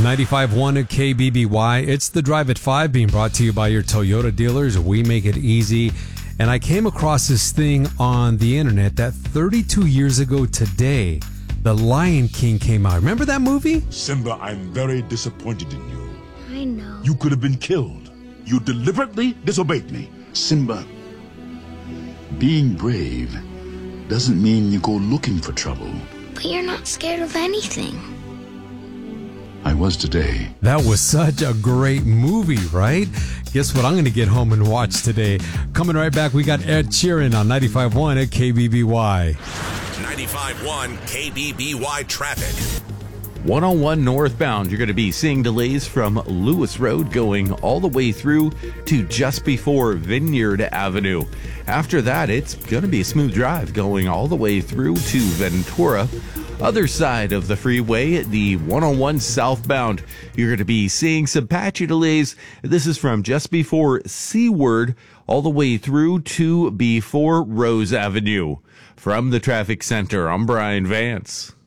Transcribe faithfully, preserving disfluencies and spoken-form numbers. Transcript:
ninety-five point one at K B B Y. It's the Drive at five being brought to you by your Toyota dealers. We make it easy. And I came across this thing on the internet that thirty-two years ago today, The Lion King came out. Remember that movie? Simba, I'm very disappointed in you. I know. You could have been killed. You deliberately disobeyed me. Simba, being brave doesn't mean you go looking for trouble. But you're not scared of anything. I was today. That was such a great movie, right? Guess what I'm going to get home and watch today? Coming right back, we got Ed Sheeran on ninety-five point one at K B B Y. ninety-five point one K B B Y traffic. one oh one northbound, you're going to be seeing delays from Lewis Road going all the way through to just before Vineyard Avenue. After that, it's going to be a smooth drive going all the way through to Ventura. Other side of the freeway, the one oh one southbound, you're going to be seeing some patchy delays. This is from just before Seaward all the way through to before Rose Avenue. From the traffic center, I'm Brian Vance.